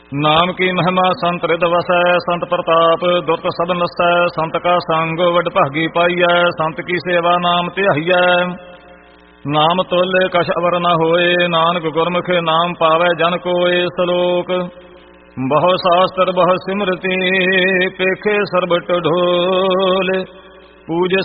ਨਾਮ ਕੀ ਮਹਿਮਾ ਸੰਤ ਰਿਦ ਵਸੈ, ਸੰਤ ਪ੍ਰਤਾਪ ਦੁਰਤ ਸਭ ਨਸੈ, ਸੰਤ ਕਾ ਸੰਗ ਵਡ ਭਾਗੀ ਪਾਈਐ, ਸੰਤ ਕੀ ਸੇਵਾ ਨਾਮ ਧਿਆਈਐ। ਨਾਮ ਤੁਲ ਕਛ ਅਵਰ ਨ ਹੋਏ, ਨਾਨਕ ਗੁਰਮੁਖ ਨਾਮ ਪਾਵੈ ਜਨ ਕੋਇ। ਸਲੋਕ ਬਹੁ ਸ਼ਾਸਤਰ ਬਹੁ ਸਿਮਰਤੀ, ਪੇਖੇ ਸਰਬਟ ਢੋਲ, ਪੂਜ